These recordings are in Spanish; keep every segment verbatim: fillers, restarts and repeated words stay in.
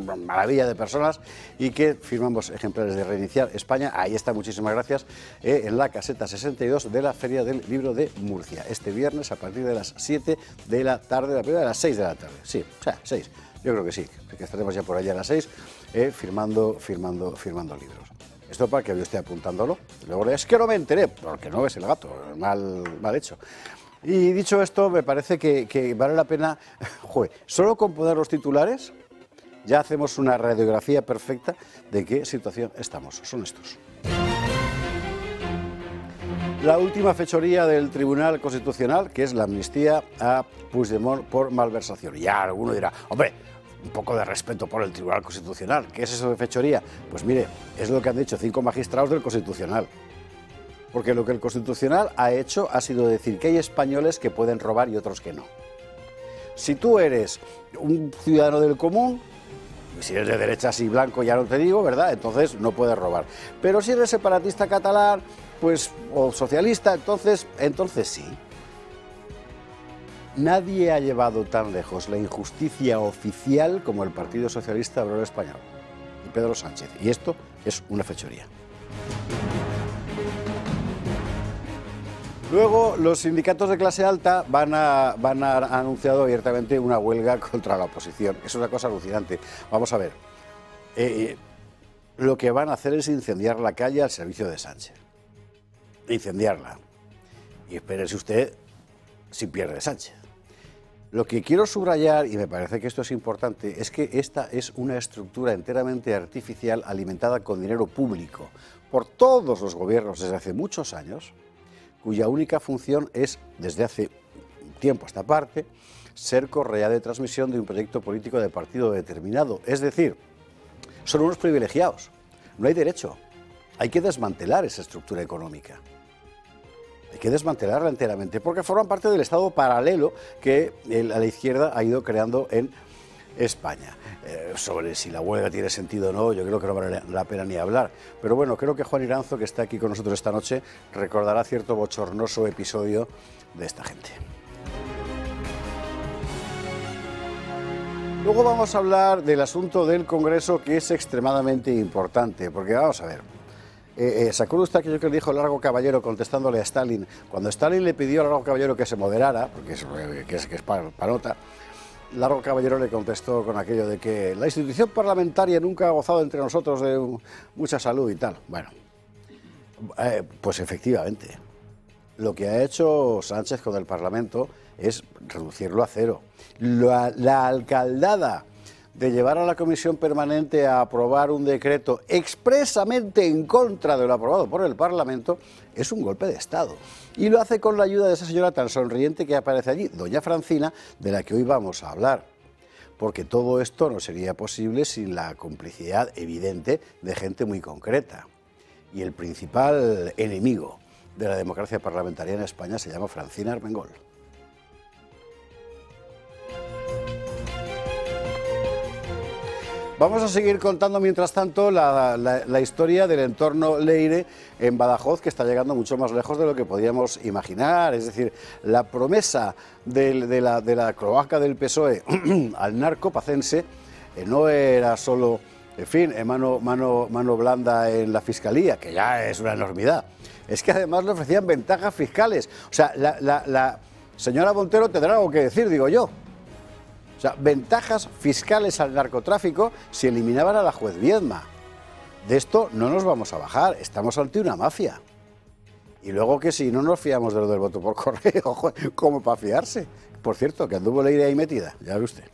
maravilla de personas y que firmamos ejemplares de Reiniciar España. Ahí está, muchísimas gracias, eh, en la caseta sesenta y dos de la Feria del Libro de Murcia, este viernes a partir de las siete de la tarde, la primera de las seis de la tarde, sí, o sea, seis, yo creo que sí, que estaremos ya por allá a las seis eh, firmando, firmando, firmando libros. Esto para que yo esté apuntándolo. Luego es que no me enteré, porque no ves el gato, mal, mal hecho. Y dicho esto, me parece que, que vale la pena, joder, solo con poner los titulares ya hacemos una radiografía perfecta de qué situación estamos. Son estos. La última fechoría del Tribunal Constitucional, que es la amnistía a Puigdemont por malversación. Y ya alguno dirá, hombre, un poco de respeto por el Tribunal Constitucional. ¿Qué es eso de fechoría? Pues mire, es lo que han dicho cinco magistrados del Constitucional. Porque lo que el Constitucional ha hecho ha sido decir que hay españoles que pueden robar y otros que no. Si tú eres un ciudadano del común, si eres de derechas y blanco ya no te digo, ¿verdad? Entonces no puedes robar. Pero si eres separatista catalán, pues, o socialista, entonces, entonces sí. Nadie ha llevado tan lejos la injusticia oficial como el Partido Socialista Obrero Español y Pedro Sánchez. Y esto es una fechoría. Luego, los sindicatos de clase alta van a, van a, han anunciado abiertamente una huelga contra la oposición. Es una cosa alucinante. Vamos a ver. Eh, lo que van a hacer es incendiar la calle al servicio de Sánchez. Incendiarla. Y espérese usted si pierde Sánchez. Lo que quiero subrayar, y me parece que esto es importante, es que esta es una estructura enteramente artificial alimentada con dinero público por todos los gobiernos desde hace muchos años, cuya única función es, desde hace tiempo a esta parte, ser correa de transmisión de un proyecto político de partido determinado. Es decir, son unos privilegiados, no hay derecho. Hay que desmantelar esa estructura económica. Hay que desmantelarla enteramente, porque forman parte del Estado paralelo que el, a la izquierda ha ido creando en España. Eh, sobre si la huelga tiene sentido o no, yo creo que no vale la pena ni hablar. Pero bueno, creo que Juan Iranzo, que está aquí con nosotros esta noche, recordará cierto bochornoso episodio de esta gente. Luego vamos a hablar del asunto del Congreso, que es extremadamente importante, porque vamos a ver. Eh, eh, ¿Se acuerda usted aquello que le dijo Largo Caballero contestándole a Stalin? Cuando Stalin le pidió a Largo Caballero que se moderara, porque es, que es, que es panota, Largo Caballero le contestó con aquello de que la institución parlamentaria nunca ha gozado entre nosotros de mucha salud y tal. Bueno, eh, pues efectivamente, lo que ha hecho Sánchez con el Parlamento es reducirlo a cero. La, la alcaldada de llevar a la Comisión Permanente a aprobar un decreto expresamente en contra de lo aprobado por el Parlamento es un golpe de Estado. Y lo hace con la ayuda de esa señora tan sonriente que aparece allí, doña Francina, de la que hoy vamos a hablar. Porque todo esto no sería posible sin la complicidad evidente de gente muy concreta. Y el principal enemigo de la democracia parlamentaria en España se llama Francina Armengol. Vamos a seguir contando, mientras tanto, la, la, la historia del entorno Leire en Badajoz, que está llegando mucho más lejos de lo que podíamos imaginar. Es decir, la promesa de, de, la, de la cloaca del P S O E al narco pacense eh, no era solo, en fin, eh, mano, mano, mano blanda en la Fiscalía, que ya es una enormidad. Es que además le ofrecían ventajas fiscales. O sea, la, la, la señora Montero tendrá algo que decir, digo yo. O sea, ventajas fiscales al narcotráfico si eliminaban a la juez Viedma. De esto no nos vamos a bajar, estamos ante una mafia. Y luego que si no nos fiamos de lo del voto por correo, ¿cómo para fiarse? Por cierto, que anduvo Leire ahí metida, ya ve usted.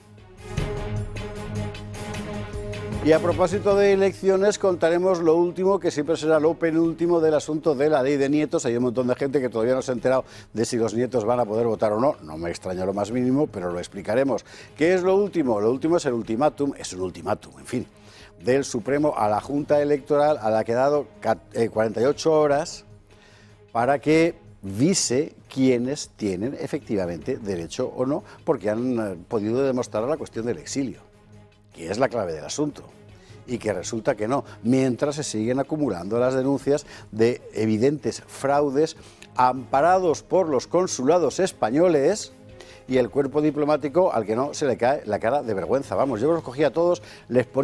Y a propósito de elecciones, contaremos lo último, que siempre será lo penúltimo, del asunto de la ley de nietos. Hay un montón de gente que todavía no se ha enterado de si los nietos van a poder votar o no. No me extraña lo más mínimo, pero lo explicaremos. ¿Qué es lo último? Lo último es el ultimátum, es un ultimátum, en fin, del Supremo a la Junta Electoral, a la que ha dado cuarenta y ocho horas para que vise quiénes tienen efectivamente derecho o no, porque han podido demostrar la cuestión del exilio, que es la clave del asunto, y que resulta que no, mientras se siguen acumulando las denuncias de evidentes fraudes amparados por los consulados españoles y el cuerpo diplomático al que no se le cae la cara de vergüenza. Vamos, yo los cogí a todos, les ponía